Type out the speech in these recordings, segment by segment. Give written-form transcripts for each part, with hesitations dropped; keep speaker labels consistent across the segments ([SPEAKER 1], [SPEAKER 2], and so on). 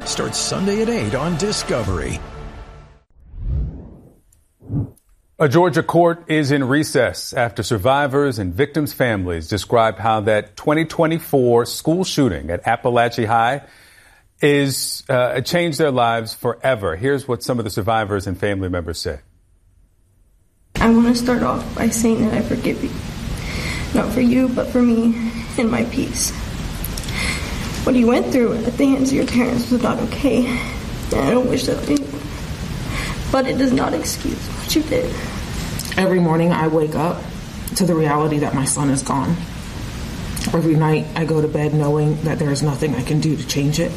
[SPEAKER 1] starts Sunday at 8 on Discovery.
[SPEAKER 2] A Georgia court is in recess after survivors and victims' families described how that 2024 school shooting at Appalachia High is changed their lives forever. Here's what some of the survivors and family members said.
[SPEAKER 3] I want to start off by saying that I forgive you. Not for you, but for me and my peace. What you went through at the hands of your parents was not okay, and I don't wish that on anyone. But it does not excuse what you did.
[SPEAKER 4] Every morning I wake up to the reality that my son is gone. Every night I go to bed knowing that there is nothing I can do to change it.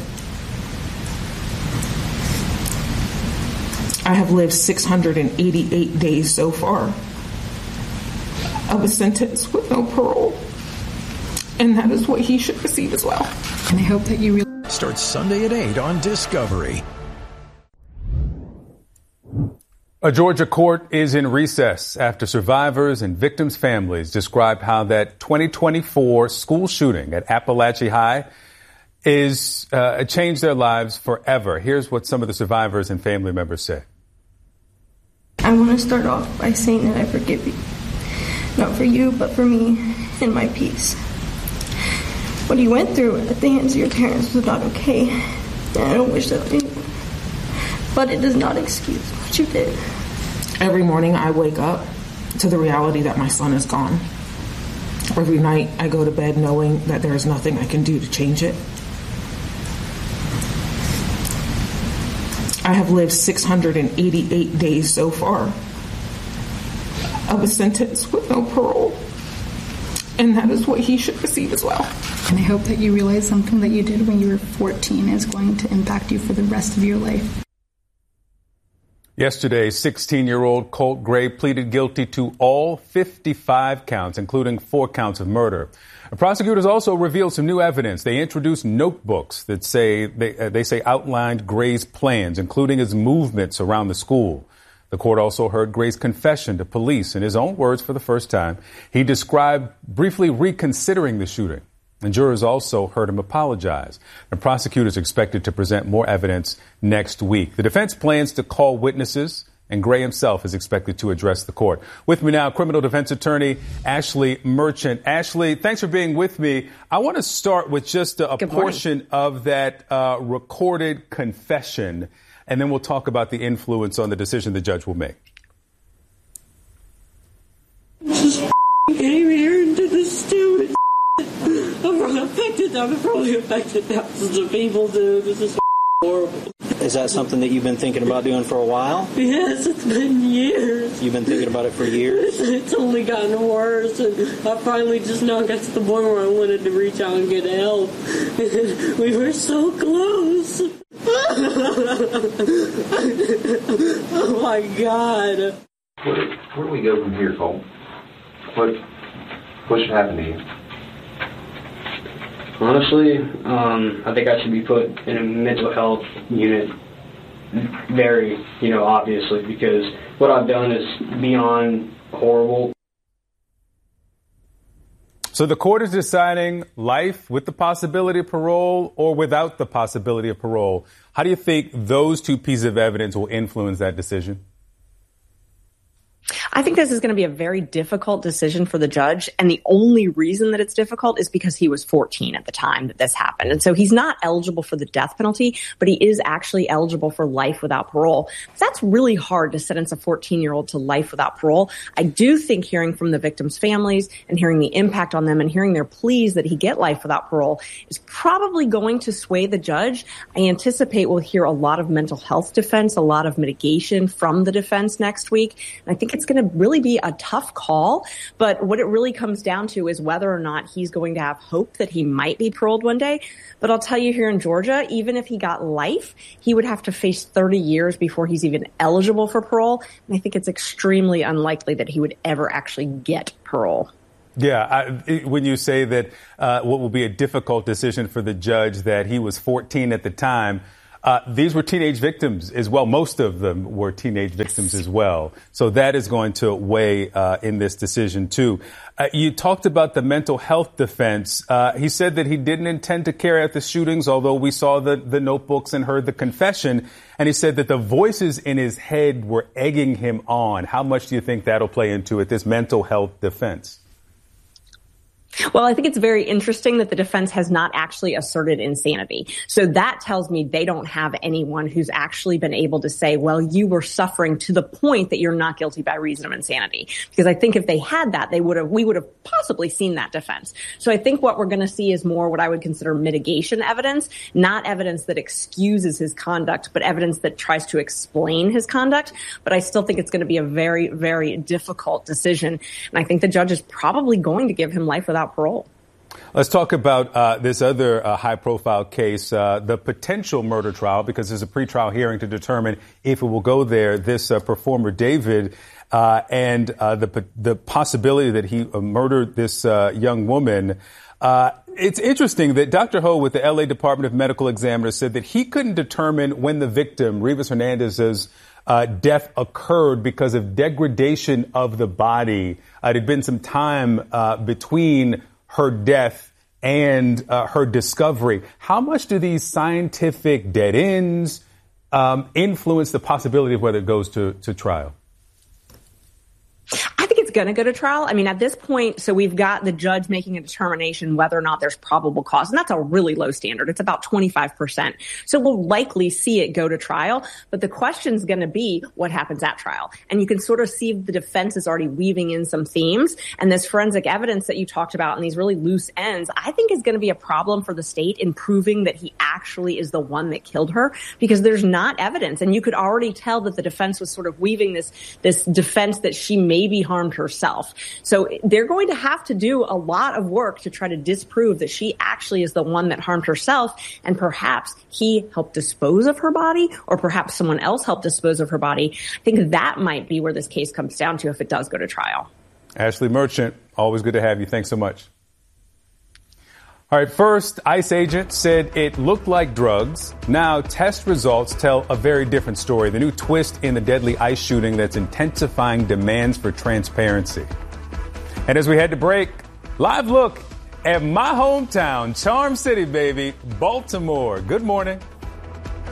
[SPEAKER 4] I have lived 688 days so far of a sentence with no parole. And that is what he should receive as well.
[SPEAKER 5] And I hope that you
[SPEAKER 1] starts Sunday at 8 on Discovery.
[SPEAKER 2] A Georgia court is in recess after survivors and victims' families described how that 2024 school shooting at Appalachia High is changed their lives forever. Here's what some of the survivors and family members said.
[SPEAKER 3] I want to start off by saying that I forgive you. Not for you, but for me and my peace. What you went through at the hands of your parents was not okay, and I don't wish that on anyone. But it does not excuse what you did.
[SPEAKER 4] Every morning I wake up to the reality that my son is gone. Every night I go to bed knowing that there is nothing I can do to change it. I have lived 688 days so far of a sentence with no parole. And that is what he should receive as well.
[SPEAKER 5] And I hope that you realize something that you did when you were 14 is going to impact you for the rest of your life.
[SPEAKER 2] Yesterday, 16-year-old Colt Gray pleaded guilty to all 55 counts, including 4 counts of murder. Prosecutors also revealed some new evidence. They introduced notebooks that they say outlined Gray's plans, including his movements around the school. The court also heard Gray's confession to police. In his own words for the first time, he described briefly reconsidering the shooting. And jurors also heard him apologize. The prosecutors expected to present more evidence next week. The defense plans to call witnesses, and Gray himself is expected to address the court. With me now, criminal defense attorney Ashley Merchant. Ashley, thanks for being with me. I want to start with just a portion of that recorded confession, and then we'll talk about the influence on the decision the judge will make.
[SPEAKER 6] Just came here and did this stupid. I'm probably affected them. I've probably affected thousands of people, dude. This is horrible.
[SPEAKER 7] Is that something that you've been thinking about doing for a while?
[SPEAKER 6] Yes, it's been years.
[SPEAKER 7] You've been thinking about it for years?
[SPEAKER 6] It's only gotten worse, and I finally just now got to the point where I wanted to reach out and get help. And we were so close. Oh, my God.
[SPEAKER 8] Where do we go from here, Cole? What should happen to you?
[SPEAKER 9] Honestly, I think I should be put in a mental health unit very, obviously, because what I've done is beyond horrible.
[SPEAKER 2] So the court is deciding life with the possibility of parole or without the possibility of parole. How do you think those two pieces of evidence will influence that decision?
[SPEAKER 10] I think this is going to be a very difficult decision for the judge. And the only reason that it's difficult is because he was 14 at the time that this happened. And so he's not eligible for the death penalty, but he is actually eligible for life without parole. That's really hard to sentence a 14-year-old to life without parole. I do think hearing from the victims' families and hearing the impact on them and hearing their pleas that he get life without parole is probably going to sway the judge. I anticipate we'll hear a lot of mental health defense, a lot of mitigation from the defense next week. And I think it's going to really be a tough call, but what it really comes down to is whether or not he's going to have hope that he might be paroled one day. But I'll tell you, here in Georgia, even if he got life, he would have to face 30 years before he's even eligible for parole. And I think it's extremely unlikely that he would ever actually get parole.
[SPEAKER 2] Yeah, when you say that what will be a difficult decision for the judge, that he was 14 at the time, These were teenage victims as well. Most of them were teenage victims as well. So that is going to weigh in this decision, too. You talked about the mental health defense. He said that he didn't intend to carry out the shootings, although we saw the notebooks and heard the confession. And he said that the voices in his head were egging him on. How much do you think that'll play into it, this mental health defense?
[SPEAKER 10] Well, I think it's very interesting that the defense has not actually asserted insanity. So that tells me they don't have anyone who's actually been able to say, well, you were suffering to the point that you're not guilty by reason of insanity. Because I think if they had that, we would have possibly seen that defense. So I think what we're going to see is more what I would consider mitigation evidence, not evidence that excuses his conduct, but evidence that tries to explain his conduct. But I still think it's going to be a very, very difficult decision. And I think the judge is probably going to give him life without parole.
[SPEAKER 2] Let's talk about this other high-profile case, the potential murder trial, because there's a pretrial hearing to determine if it will go there. This performer, David, and the possibility that he murdered this young woman. It's interesting that Dr. Ho with the L.A. Department of Medical Examiners said that he couldn't determine when the victim, Rivas Hernandez's death occurred because of degradation of the body. It had been some time between her death and her discovery. How much do these scientific dead ends influence the possibility of whether it goes to trial?
[SPEAKER 10] I think it's going to go to trial. I mean, at this point, so we've got the judge making a determination whether or not there's probable cause. And that's a really low standard. It's about 25%. So we'll likely see it go to trial. But the question's going to be what happens at trial. And you can sort of see the defense is already weaving in some themes. And this forensic evidence that you talked about and these really loose ends, I think is going to be a problem for the state in proving that he actually is the one that killed her, because there's not evidence. And you could already tell that the defense was sort of weaving this defense that she maybe harmed herself. So they're going to have to do a lot of work to try to disprove that she actually is the one that harmed herself, and perhaps he helped dispose of her body, or perhaps someone else helped dispose of her body. I think that might be where this case comes down to if it does go to trial.
[SPEAKER 2] Ashley Merchant, always good to have you. Thanks so much. All right, first, ICE agents said it looked like drugs. Now, test results tell a very different story. The new twist in the deadly ICE shooting that's intensifying demands for transparency. And as we head to break, live look at my hometown, Charm City, baby, Baltimore. Good morning.